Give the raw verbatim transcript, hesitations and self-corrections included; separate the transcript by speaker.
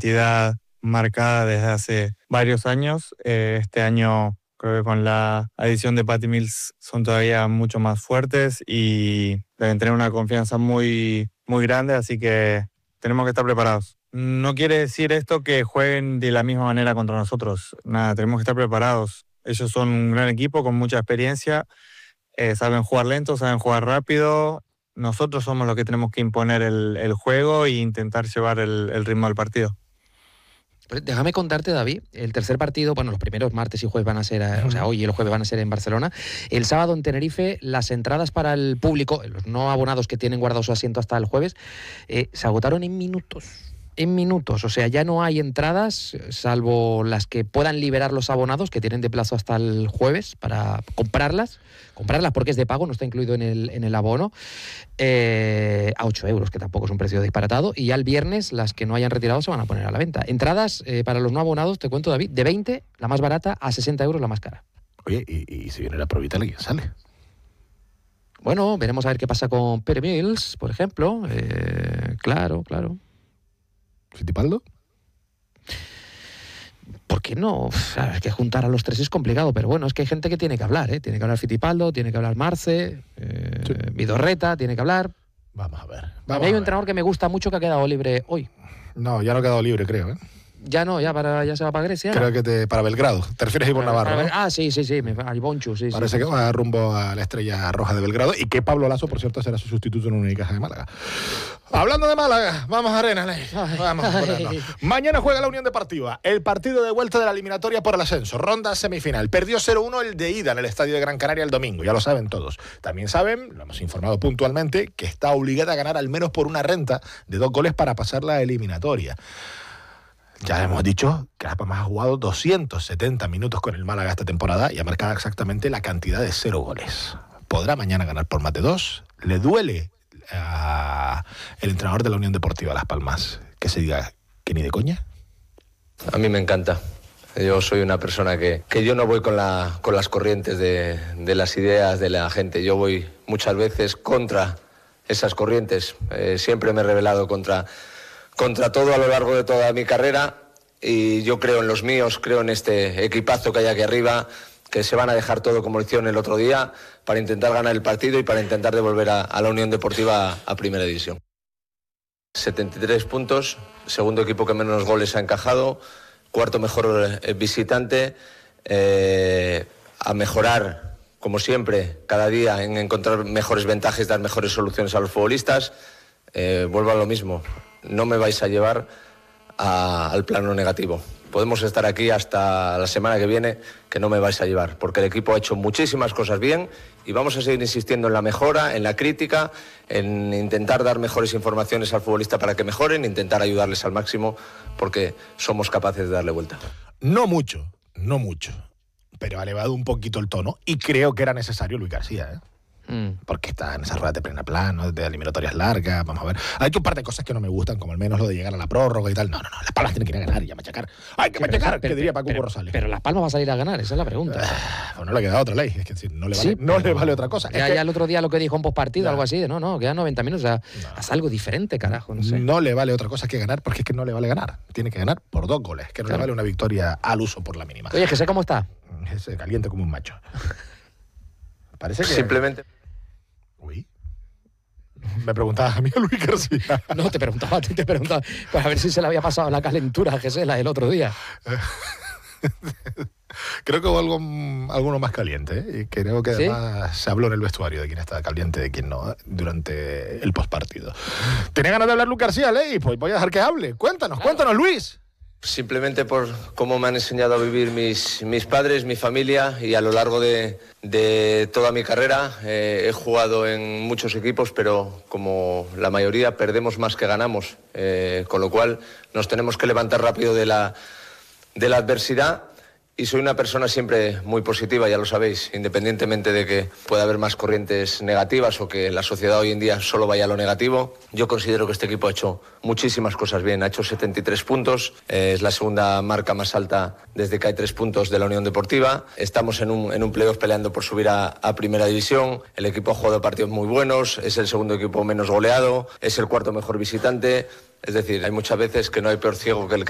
Speaker 1: identidad marcada desde hace varios años. Eh, este año creo que con la adición de Patty Mills son todavía mucho más fuertes y deben tener una confianza muy, muy grande, así que tenemos que estar preparados. No quiere decir esto que jueguen de la misma manera contra nosotros. Nada, tenemos que estar preparados. Ellos son un gran equipo con mucha experiencia, eh, saben jugar lento, saben jugar rápido. Nosotros somos los que tenemos que imponer el, el juego e intentar llevar el, el ritmo del partido.
Speaker 2: Déjame contarte, David, el tercer partido, bueno, los primeros martes y jueves van a ser, o sea, hoy y el jueves van a ser en Barcelona. El sábado en Tenerife, las entradas para el público, los no abonados que tienen guardado su asiento hasta el jueves, eh, se agotaron en minutos. En minutos, o sea, ya no hay entradas, salvo las que puedan liberar los abonados, que tienen de plazo hasta el jueves para comprarlas, comprarlas porque es de pago, no está incluido en el, en el abono, eh, a ocho euros, que tampoco es un precio disparatado, y ya el viernes las que no hayan retirado se van a poner a la venta. Entradas eh, para los no abonados, te cuento, David, de veinte, la más barata, a sesenta euros la más cara.
Speaker 3: Oye, ¿y, y si viene la probita, alguien sale?
Speaker 2: Bueno, veremos a ver qué pasa con Patty Mills, por ejemplo, eh, claro, claro.
Speaker 3: ¿Fittipaldo?
Speaker 2: ¿Por qué no? Es que juntar a los tres es complicado, pero bueno, es que hay gente que tiene que hablar, ¿eh? Tiene que hablar Fittipaldo, tiene que hablar Marce, eh, sí. Vidorreta, tiene que hablar.
Speaker 3: Vamos a ver. Vamos
Speaker 2: a mí hay un entrenador que me gusta mucho que ha quedado libre hoy.
Speaker 3: No, ya no ha quedado libre, creo, ¿eh?
Speaker 2: Ya no, ya para ya se va para Grecia.
Speaker 3: Creo que te, para Belgrado. ¿Te refieres a Ivonne Navarro?
Speaker 2: Para,
Speaker 3: ¿no?
Speaker 2: Ah, sí, sí, sí, a Ivonchu, sí.
Speaker 3: Parece
Speaker 2: sí,
Speaker 3: que
Speaker 2: sí.
Speaker 3: va rumbo a la Estrella Roja de Belgrado y que Pablo Laso, por cierto, será su sustituto en Unicaja de Málaga. Hablando de Málaga, vamos a Arenales. Vamos a ponernos. Mañana juega la Unión Deportiva. El partido de vuelta de la eliminatoria por el ascenso. Ronda semifinal. Perdió cero uno el de ida en el Estadio de Gran Canaria el domingo. Ya lo saben todos. También saben, lo hemos informado puntualmente, que está obligada a ganar al menos por una renta de dos goles para pasar la eliminatoria. Ya hemos dicho que Las Palmas ha jugado doscientos setenta minutos con el Málaga esta temporada y ha marcado exactamente la cantidad de cero goles. ¿Podrá mañana ganar por más de dos? ¿Le duele a el entrenador de la Unión Deportiva Las Palmas que se diga que ni de coña?
Speaker 4: A mí me encanta. Yo soy una persona que, que yo no voy con, la, con las corrientes de, de las ideas de la gente. Yo voy muchas veces contra esas corrientes. Eh, siempre me he rebelado contra... contra todo a lo largo de toda mi carrera y yo creo en los míos, creo en este equipazo que hay aquí arriba, que se van a dejar todo como lo hicieron el otro día para intentar ganar el partido y para intentar devolver a, a la Unión Deportiva a, a Primera División. setenta y tres puntos, segundo equipo que menos goles ha encajado, cuarto mejor visitante, eh, a mejorar, como siempre, cada día en encontrar mejores ventajas, dar mejores soluciones a los futbolistas. Eh, vuelvo a lo mismo. No me vais a llevar a, al plano negativo. Podemos estar aquí hasta la semana que viene, que no me vais a llevar, porque el equipo ha hecho muchísimas cosas bien y vamos a seguir insistiendo en la mejora, en la crítica, en intentar dar mejores informaciones al futbolista para que mejoren, intentar ayudarles al máximo, porque somos capaces de darle vuelta.
Speaker 3: No mucho, no mucho, pero ha elevado un poquito el tono y creo que era necesario Luis García, ¿eh? Porque está en esas ruedas de plena plano, de eliminatorias largas, vamos a ver. Ha hecho un par de cosas que no me gustan, como al menos lo de llegar a la prórroga y tal. No, no, no, Las Palmas tienen que ir a ganar y a machacar. ¡Hay que machacar! ¿Qué diría Paco
Speaker 2: pero,
Speaker 3: Rosales?
Speaker 2: Pero Las Palmas va a salir a ganar, esa es la pregunta.
Speaker 3: Uh, pues no le queda otra ley, es que decir, no le vale,
Speaker 2: sí,
Speaker 3: no le vale otra cosa.
Speaker 2: Ya,
Speaker 3: es que,
Speaker 2: ya el otro día lo que dijo en postpartido, algo así, de no, no, quedan noventa minutos, o sea,
Speaker 3: no.
Speaker 2: haz algo diferente, carajo, no sé.
Speaker 3: No le vale otra cosa que ganar, porque es que no le vale ganar. Tiene que ganar por dos goles, que no claro. le vale una victoria al uso por la mínima.
Speaker 2: Oye, que sé cómo está.
Speaker 3: Es caliente como un macho. Parece que...
Speaker 4: Simplemente...
Speaker 3: Uy... Me preguntabas a mí, a Luis García.
Speaker 2: No, te preguntaba a ti, te preguntaba. Pues a ver si se le había pasado la calentura a Gesela el otro día.
Speaker 3: Creo que hubo algo, alguno más caliente, ¿eh? Y creo que además ¿sí? se habló en el vestuario de quién estaba caliente y de quién no durante el postpartido. ¿Tenía ganas de hablar Luis García, Ley? Pues voy a dejar que hable. Cuéntanos, claro. cuéntanos, Luis.
Speaker 4: Simplemente por cómo me han enseñado a vivir mis, mis padres, mi familia y a lo largo de, de toda mi carrera eh, he jugado en muchos equipos, pero como la mayoría perdemos más que ganamos, eh, con lo cual nos tenemos que levantar rápido de la, de la adversidad. Y soy una persona siempre muy positiva, ya lo sabéis, independientemente de que pueda haber más corrientes negativas o que la sociedad hoy en día solo vaya a lo negativo. Yo considero que este equipo ha hecho muchísimas cosas bien, ha hecho setenta y tres puntos, eh, es la segunda marca más alta desde que hay tres puntos de la Unión Deportiva. Estamos en un, en un playoff peleando por subir a, a Primera División, el equipo ha jugado partidos muy buenos, es el segundo equipo menos goleado, es el cuarto mejor visitante, es decir, hay muchas veces que no hay peor ciego que el que